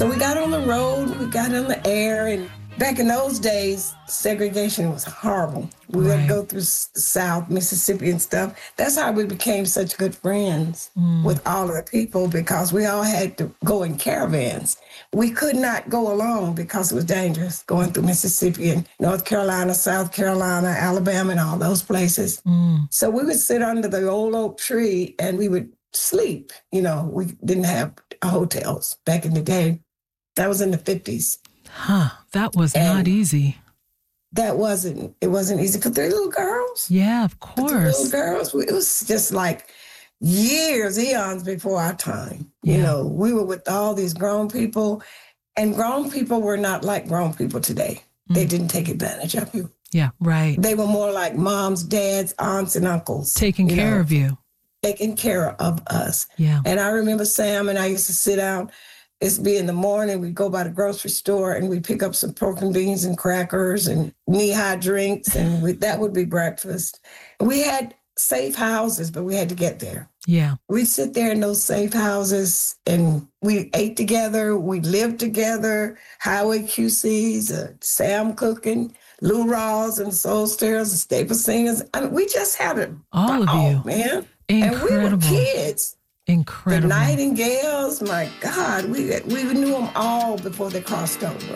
So we got on the road, we got on the air, and back in those days, segregation was horrible. We would go through South Mississippi and stuff. That's how we became such good friends with all of the people, because we all had to go in caravans. We could not go alone because it was dangerous going through Mississippi and North Carolina, South Carolina, Alabama, and all those places. So we would sit under the old oak tree and we would sleep. You know, we didn't have hotels back in the day. That was in the 50s. That was not easy. It wasn't easy because they're little girls. Yeah, of course. Little girls, it was just like eons before our time. You know, we were with all these grown people, and grown people were not like grown people today. They didn't take advantage of you. Yeah, right. They were more like moms, dads, aunts, and uncles. Taking care of you. Taking care of us. Yeah. And I remember Sam and I used to sit down. It'd be in the morning, we'd go by the grocery store and we'd pick up some pork and beans and crackers and knee-high drinks, and that would be breakfast. We had safe houses, but we had to get there. Yeah. We'd sit there in those safe houses and we ate together, we lived together, Highway QCs, Sam cooking, Lou Rawls and Soul Stirrers and Staple Singers. I mean, we just had it all of you, man. Incredible. And we were kids. Incredible. The Nightingales, my God, we knew them all before they crossed over.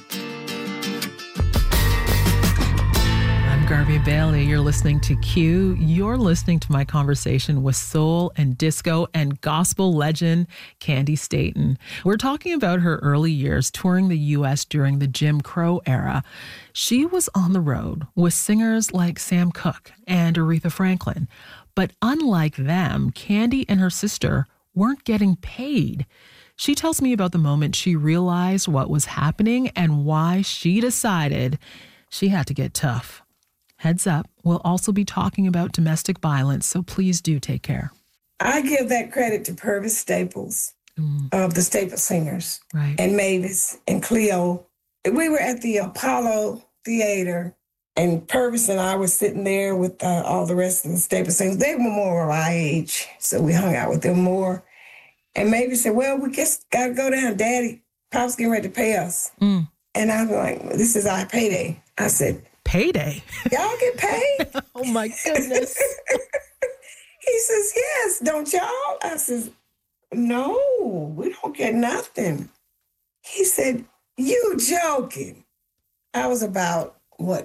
I'm Garvey Bailey. You're listening to Q. You're listening to my conversation with soul and disco and gospel legend Candi Staton. We're talking about her early years touring the U.S. during the Jim Crow era. She was on the road with singers like Sam Cooke and Aretha Franklin. But unlike them, Candi and her sister weren't getting paid. She tells me about the moment she realized what was happening and why she decided she had to get tough. Heads up, we'll also be talking about domestic violence, so please do take care. I give that credit to Purvis Staples of the Staple Singers, and Mavis and Cleo. We were at the Apollo Theater, and Purvis and I were sitting there with all the rest of the Staple Singers. They were more of our age, so we hung out with them more. And Mavis said, well, we just got to go down. Daddy, Pop's getting ready to pay us. And I was like, this is our payday. I said, payday? Y'all get paid? Oh, my goodness. He says, yes, don't y'all? I says, no, we don't get nothing. He said, you joking. I was about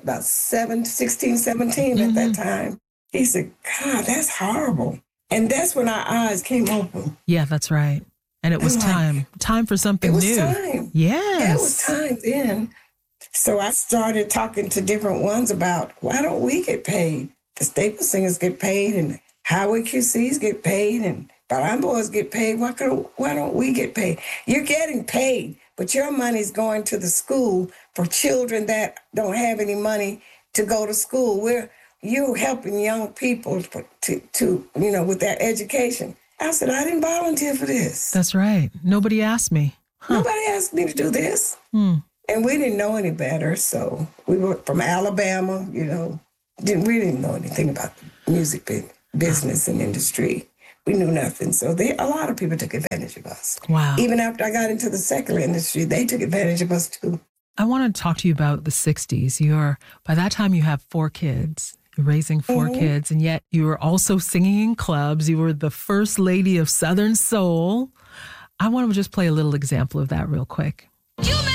16, 17 at that time. He said, God, that's horrible. And that's when our eyes came open. Yeah, that's right. And it was time for something new. It was time. Yes. Yeah, it was time then. So I started talking to different ones about, why don't we get paid? The Staple Singers get paid, and Highway QCs get paid, and Balan Boys get paid. Why don't we get paid? You're getting paid, but your money's going to the school for children that don't have any money to go to school. You're helping young people to with their education. I said, I didn't volunteer for this. That's right. Nobody asked me. Nobody asked me to do this. And we didn't know any better. So we were from Alabama, we didn't know anything about the music business and industry. We knew nothing. So a lot of people took advantage of us. Wow. Even after I got into the secular industry, they took advantage of us too. I want to talk to you about the 60s. By that time you have 4 kids. You're raising 4 kids, and yet you were also singing in clubs. You were the first lady of Southern Soul. I want to just play a little example of that real quick. You